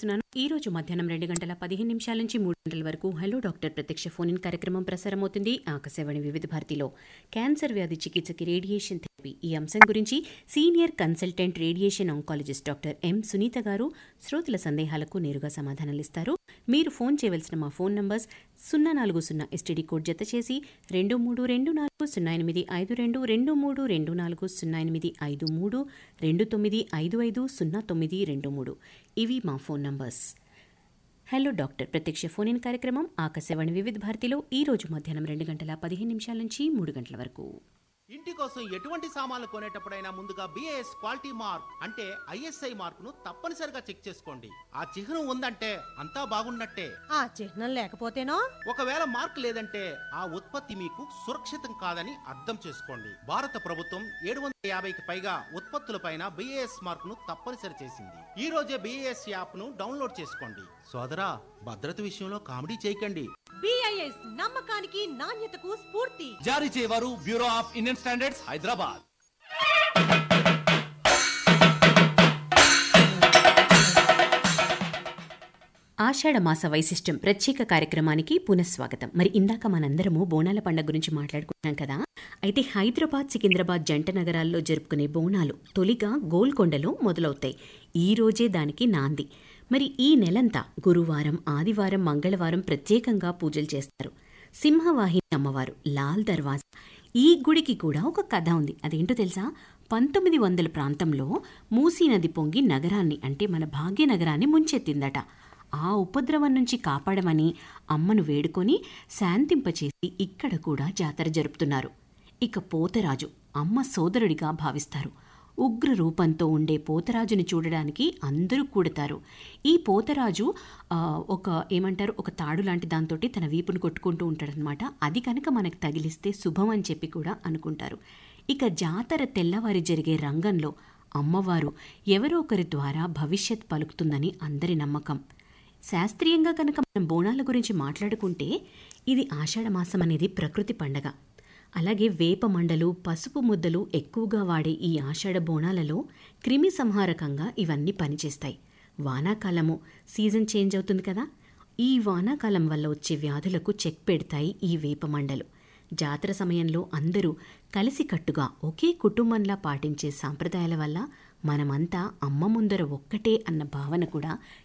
తెలియజేస్తున్నాను. ఈ రోజు మధ్యాహ్నం 2:15 నుంచి 3 గంటల వరకు హలో డాక్టర్ ప్రత్యక్ష ఫోన్ ఇన్ కార్యక్రమం ప్రసారమవుతుంది. ఆకాశవాణి వివిధ భారతిలో క్యాన్సర్ వ్యాధి చికిత్సకి రేడియేషన్ థెరపీ ఈ అంశం గురించి senior consultant radiation oncologist doctor M Sunitha గారు శ్రోతల సందేహాలకు నేరుగా సమాధానాలిస్తారు. మీరు ఫోన్ చేయవలసిన మా ఫోన్ నంబర్స్ 040 ఎస్టీడీ కోడ్ జత చేసి 23240852 23240853 29550923. ఇవి మా ఫోన్ నంబర్స్. హలో డాక్టర్ ప్రత్యక్ష ఫోన్ ఇన్ కార్యక్రమం ఆకాశవాణి వివిధ భారతిలో ఈ రోజు మధ్యాహ్నం 2:15 నుంచి 3 గంటల వరకు. ఇంటి కోసం ఎటువంటి సామాన్లు కొనేటప్పుడైనా ముందుగా BIS క్వాలిటీ మార్క్ అంటే ISI మార్కును తప్పనిసరిగా చెక్ చేసుకోండి. ఆ చిహ్నం ఉందంటే అంతా బాగున్నట్టే. ఆ చిహ్నం లేకపోతేనో ఒకవేళ మార్క్ లేదంటే ఆ ఉత్పత్తి మీకు సురక్షితం కాదని అర్థం చేసుకోండి. భారత ప్రభుత్వం 750కి పైగా ఉత్పత్తులపైన BIS మార్కును తప్పనిసరి చేసింది. ఈ రోజే BIS యాప్ ను డౌన్లోడ్ చేసుకోండి. సోదరా, భద్రత విషయంలో కామెడీ చేయకండి. BIS నమ్మకానికి నాణ్యతకు స్ఫూర్తి. జారీ చేయవారు bureau of Indian standards, Hyderabad. ఆషాఢ మాస వైశిష్టం ప్రత్యేక కార్యక్రమానికి పునఃస్వాగతం. మరి ఇందాక మనందరము బోనాల పండుగ గురించి మాట్లాడుకున్నాం కదా. అయితే హైదరాబాద్, సికింద్రాబాద్ జంట నగరాల్లో జరుపుకునే బోనాలు తొలిగా గోల్కొండలో మొదలవుతాయి. ఈ రోజే దానికి నాంది. మరి ఈ నెలంతా గురువారం, ఆదివారం, మంగళవారం ప్రత్యేకంగా పూజలు చేస్తారు. సింహవాహిని అమ్మవారు, లాల్ దర్వాజా, ఈ గుడికి కూడా ఒక కథ ఉంది. అదేంటో తెలుసా? 1900 ప్రాంతంలో మూసీ నది పొంగి నగరాన్ని అంటే మన భాగ్యనగరాన్ని ముంచెత్తిందట. ఆ ఉపద్రవం నుంచి కాపాడమని అమ్మను వేడుకొని శాంతింపచేసి ఇక్కడ కూడా జాతర జరుపుతున్నారు. ఇక పోతరాజు అమ్మ సోదరుడిగా భావిస్తారు. ఉగ్ర రూపంతో ఉండే పోతరాజుని చూడడానికి అందరూ కూడతారు. ఈ పోతరాజు ఒక తాడు లాంటి దాంతో తన వీపును కొట్టుకుంటూ ఉంటాడనమాట. అది కనుక మనకు తగిలిస్తే శుభం అని చెప్పి కూడా అనుకుంటారు. ఇక జాతర తెల్లవారి జరిగే రంగంలో అమ్మవారు ఎవరో ఒకరి ద్వారా భవిష్యత్ పలుకుతుందని అందరి నమ్మకం. శాస్త్రీయంగా కనుక మనం బోనాల గురించి మాట్లాడుకుంటే ఇది ఆషాఢమాసం అనేది ప్రకృతి పండగ. అలాగే వేప మండలు, పసుపు ముద్దలు ఎక్కువగా వాడే ఈ ఆషాఢ బోనాలలో క్రిమి సంహారకంగా ఇవన్నీ పనిచేస్తాయి. వానాకాలము సీజన్ చేంజ్ అవుతుంది కదా. ఈ వానాకాలం వల్ల వచ్చే వ్యాధులకు చెక్ పెడతాయి ఈ వేప మండలు. జాతర సమయంలో అందరూ కలిసికట్టుగా ఒకే కుటుంబంలా పాటించే సాంప్రదాయాల వల్ల మనమంతా అమ్మ ముందర ఒక్కటే అన్న భావన కూడా